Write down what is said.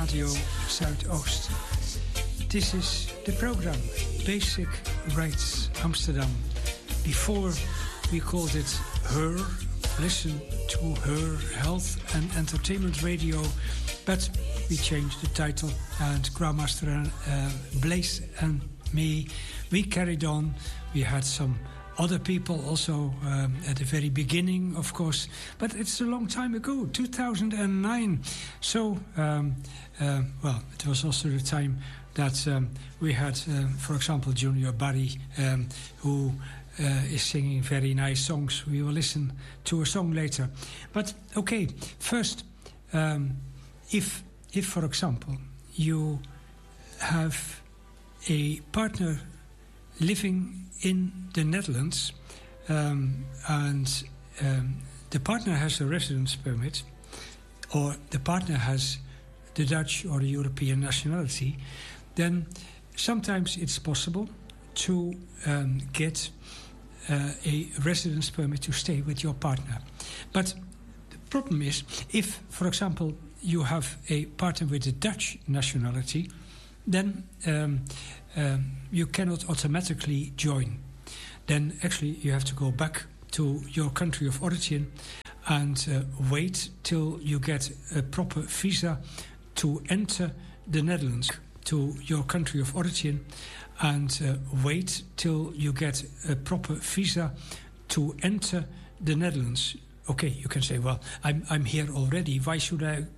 Radio Zuidoost. This is the program Basic Rights Amsterdam. Before we called it Her, listen to Her Health and Entertainment Radio, but we changed the title, and Grandmaster Blaze and me, we carried on. We had some other people also at the very beginning, of course, but it's a long time ago, 2009. So, well, it was also the time that we had, for example, Junior Barry, who is singing very nice songs. We will listen to a song later. But, okay, first, if for example, you have a partner living in the Netherlands, and the partner has a residence permit, or the partner has the Dutch or the European nationality, then sometimes it's possible to get a residence permit to stay with your partner. But the problem is, if, for example, you have a partner with a Dutch nationality, then you cannot automatically join. Then actually you have to go back to your country of origin and wait till you get a proper visa to enter the Netherlands, to your country of origin, and wait till you get a proper visa to enter the Netherlands. Okay, you can say, well, I'm here already. Why should I